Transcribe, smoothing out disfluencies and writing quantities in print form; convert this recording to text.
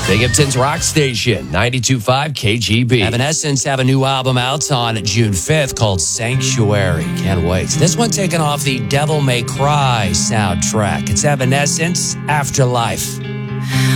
Binghamton's Rock Station, 92.5 KGB. Evanescence have a new album out on June 5th called Sanctuary. Can't wait. This one taken off the Devil May Cry soundtrack. It's Evanescence, Afterlife.